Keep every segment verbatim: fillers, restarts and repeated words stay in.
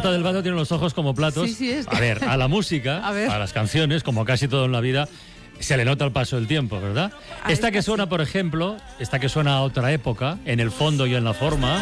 Marta del Vado tiene los ojos como platos. Sí, sí, es que... A ver, a la música, a, ver. a las canciones, como casi todo en la vida, se le nota el paso del tiempo, ¿verdad? A esta esta que suena, sí. por ejemplo, esta que suena a otra época, en el fondo y en la forma...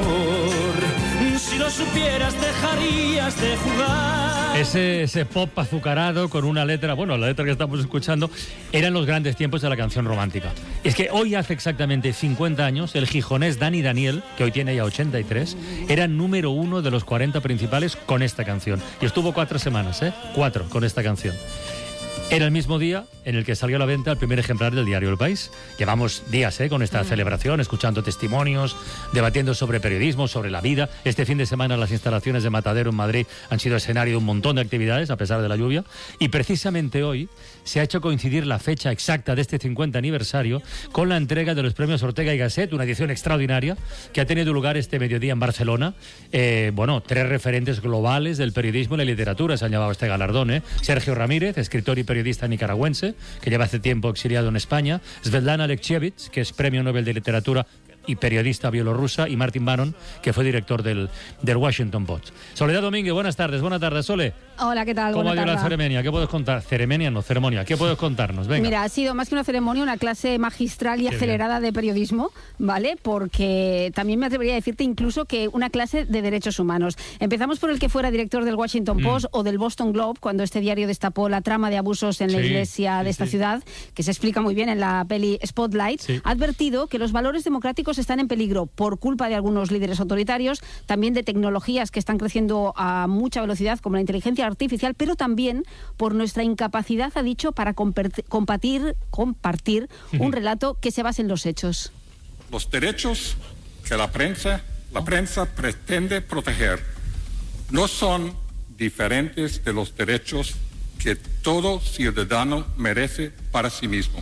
Si lo supieras, dejarías de jugar. Ese, ese pop azucarado con una letra, bueno, la letra que estamos escuchando, eran los grandes tiempos de la canción romántica. Es que hoy hace exactamente cincuenta años, el gijonés Dani Daniel, que hoy tiene ya ochenta y tres, era número uno de los cuarenta principales con esta canción. Y estuvo cuatro semanas, ¿eh? Cuatro con esta canción. Era el mismo día en el que salió a la venta el primer ejemplar del diario El País. Llevamos días ¿eh? con esta mm. celebración, escuchando testimonios, debatiendo sobre periodismo, sobre la vida. Este fin de semana las instalaciones de Matadero en Madrid han sido escenario de un montón de actividades, a pesar de la lluvia. Y precisamente hoy se ha hecho coincidir la fecha exacta de este cincuenta aniversario con la entrega de los premios Ortega y Gasset, una edición extraordinaria que ha tenido lugar este mediodía en Barcelona. Eh, bueno, tres referentes globales del periodismo y la literatura se han llevado este galardón. ¿eh? Sergio Ramírez, escritor y periodista nicaragüense, que lleva hace tiempo exiliado en España, Svetlana Alexievich, que es premio Nobel de Literatura y periodista bielorrusa, y Martin Bannon, que fue director del, del Washington Post. Soledad Domínguez, buenas tardes. Buenas tardes, Sole. Hola, ¿qué tal? ¿Cómo ha ido la tarde. ceremonia? ¿Qué puedes contar? Ceremonia, no, ceremonia. ¿Qué puedes contarnos? Venga. Mira, ha sido más que una ceremonia, una clase magistral y Qué acelerada bien. de periodismo, ¿vale? Porque también me atrevería a decirte incluso que una clase de derechos humanos. Empezamos por el que fuera director del Washington mm. Post o del Boston Globe, cuando este diario destapó la trama de abusos en sí, la iglesia de sí, esta sí. ciudad, que se explica muy bien en la peli Spotlight, sí. ha advertido que los valores democráticos están en peligro por culpa de algunos líderes autoritarios, también de tecnologías que están creciendo a mucha velocidad, como la inteligencia artificial, pero también por nuestra incapacidad, ha dicho, para compartir, compartir un relato que se base en los hechos. Los derechos que la prensa, la prensa pretende proteger no son diferentes de los derechos que todo ciudadano merece para sí mismo.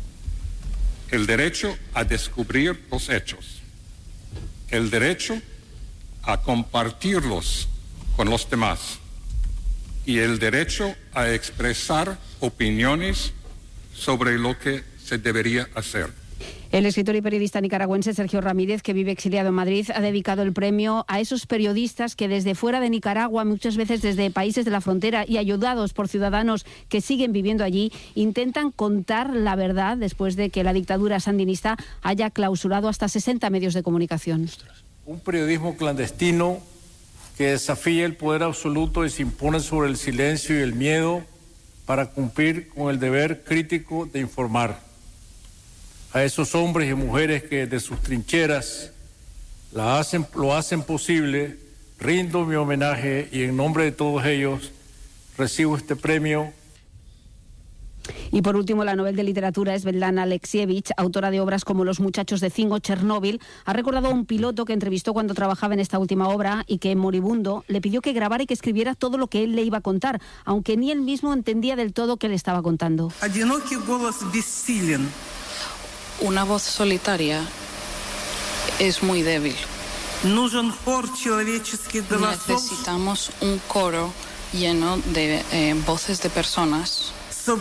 El derecho a descubrir los hechos, el derecho a compartirlos con los demás y el derecho a expresar opiniones sobre lo que se debería hacer. El escritor y periodista nicaragüense Sergio Ramírez, que vive exiliado en Madrid, ha dedicado el premio a esos periodistas que desde fuera de Nicaragua, muchas veces desde países de la frontera y ayudados por ciudadanos que siguen viviendo allí, intentan contar la verdad después de que la dictadura sandinista haya clausurado hasta sesenta medios de comunicación. Un periodismo clandestino que desafía el poder absoluto y se impone sobre el silencio y el miedo para cumplir con el deber crítico de informar. A esos hombres y mujeres que desde sus trincheras la hacen, lo hacen posible, rindo mi homenaje y en nombre de todos ellos recibo este premio. Y por último, la Nobel de Literatura Svetlana Alexievich, autora de obras como Los muchachos de Zinc o Chernóbil, ha recordado a un piloto que entrevistó cuando trabajaba en esta última obra y que, moribundo, le pidió que grabara y que escribiera todo lo que él le iba a contar, aunque ni él mismo entendía del todo qué le estaba contando. Una voz solitaria es muy débil. Necesitamos un coro lleno de eh, voces de personas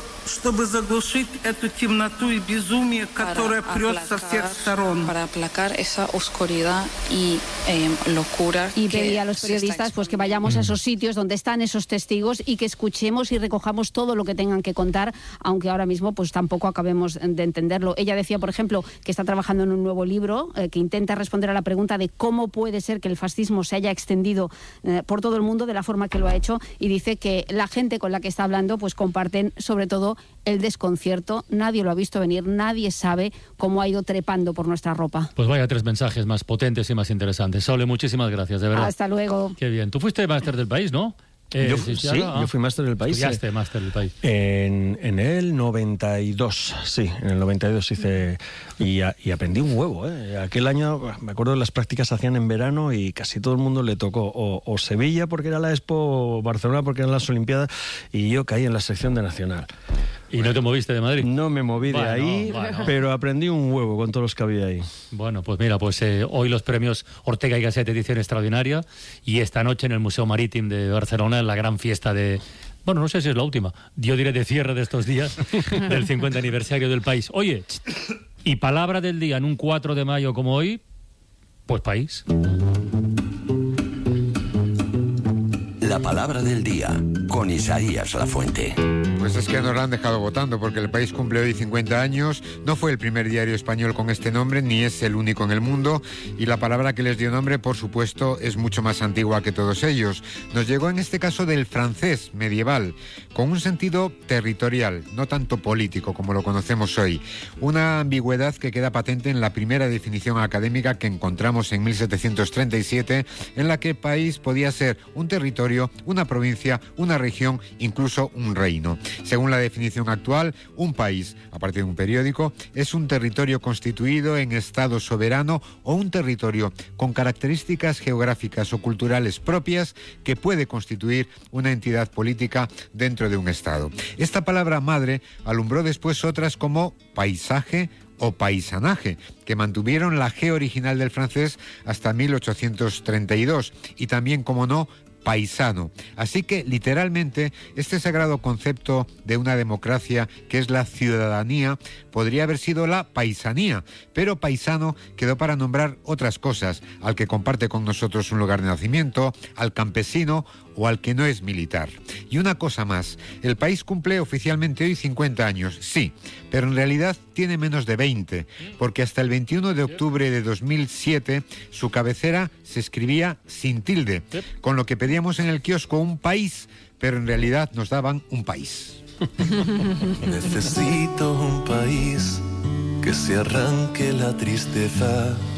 para aplacar, para aplacar esa oscuridad y eh, locura. Y pedía a los periodistas pues que vayamos a esos sitios donde están esos testigos y que escuchemos y recojamos todo lo que tengan que contar, aunque ahora mismo pues tampoco acabemos de entenderlo. Ella decía, por ejemplo, que está trabajando en un nuevo libro eh, que intenta responder a la pregunta de cómo puede ser que el fascismo se haya extendido eh, por todo el mundo de la forma que lo ha hecho, y dice que la gente con la que está hablando pues comparten sobre todo el desconcierto. Nadie lo ha visto venir, nadie sabe cómo ha ido trepando por nuestra ropa. Pues vaya tres mensajes más potentes y más interesantes. Sole, muchísimas gracias, de verdad. Hasta luego. Qué bien. Tú fuiste máster del País, ¿no? Eh, yo, sí, ah, yo fui máster del País. Estudiaste eh, máster del País. En, en el noventa y dos, sí, en el noventa y dos hice y, a, y aprendí un huevo. Eh. Aquel año, me acuerdo, las prácticas se hacían en verano y casi todo el mundo le tocó o, o Sevilla porque era la Expo, o Barcelona porque eran las Olimpiadas, y yo caí en la sección de Nacional. ¿Y bueno, no te moviste de Madrid? No me moví bueno, de ahí, bueno. pero aprendí un huevo con todos los que había ahí. Bueno, pues mira, pues eh, hoy los premios Ortega y Gasset edición extraordinaria, y esta noche en el Museo Marítim de Barcelona, en la gran fiesta de... Bueno, no sé si es la última, yo diré de cierre de estos días, del cincuenta aniversario del País. Oye, y palabra del día en un cuatro de mayo como hoy, pues País. La palabra del día, con Isaías Lafuente. Pues es que nos la han dejado votando, porque El País cumple hoy cincuenta años. No fue el primer diario español con este nombre, ni es el único en el mundo. Y la palabra que les dio nombre, por supuesto, es mucho más antigua que todos ellos. Nos llegó en este caso del francés medieval, con un sentido territorial, no tanto político como lo conocemos hoy. Una ambigüedad que queda patente en la primera definición académica que encontramos en mil setecientos treinta y siete, en la que país podía ser un territorio, una provincia, una región, incluso un reino. Según la definición actual, un país, a partir de un periódico, es un territorio constituido en estado soberano o un territorio con características geográficas o culturales propias que puede constituir una entidad política dentro de un estado. Esta palabra madre alumbró después otras como paisaje o paisanaje, que mantuvieron la G original del francés hasta mil ochocientos treinta y dos, y también, como no, paisano. Así que, literalmente, este sagrado concepto de una democracia, que es la ciudadanía, podría haber sido la paisanía, pero paisano quedó para nombrar otras cosas, al que comparte con nosotros un lugar de nacimiento, al campesino o al que no es militar. Y una cosa más, El País cumple oficialmente hoy cincuenta años, sí, pero en realidad tiene menos de veinte, porque hasta el veintiuno de octubre de dos mil siete su cabecera se escribía sin tilde, con lo que pedíamos en el kiosco un país, pero en realidad nos daban un país. Necesito un país que se arranque la tristeza